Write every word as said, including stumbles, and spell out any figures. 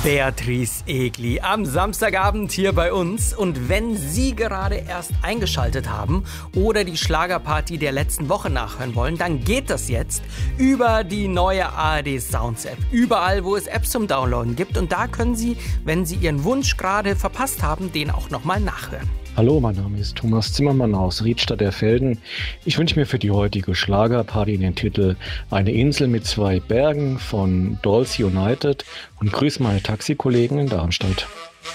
Beatrice Egli am Samstagabend hier bei uns. Und wenn Sie gerade erst eingeschaltet haben oder die Schlagerparty der letzten Woche nachhören wollen, dann geht das jetzt über die neue A R D Sounds App. Überall, wo es Apps zum Downloaden gibt. Und da können Sie, wenn Sie Ihren Wunsch gerade verpasst haben, den auch nochmal nachhören. Hallo, mein Name ist Thomas Zimmermann aus Riedstadt-Erfelden. Ich wünsche mir für die heutige Schlagerparty den Titel Eine Insel mit zwei Bergen von Dolls United und grüße meine Taxikollegen in Darmstadt.